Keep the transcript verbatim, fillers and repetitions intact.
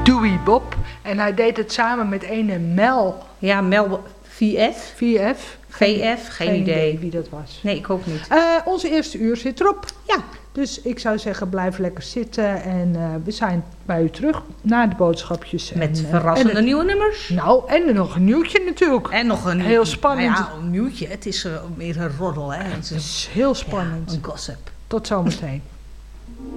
Dewey Bob. En hij deed het samen met ene Mel. Ja, Mel V F. V F. V F, geen, geen idee. idee wie dat was. Nee, ik ook niet. Uh, onze eerste uur zit erop. Ja. Dus ik zou zeggen, blijf lekker zitten. En uh, we zijn bij u terug na de boodschapjes. Met en, uh, verrassende en het, nieuwe nummers. Nou, en er nog een nieuwtje natuurlijk. En nog een heel spannend. Nou ja, een nieuwtje. Het is uh, meer een roddel. Hè. Het is heel spannend. Ja, een gossip. Tot zometeen.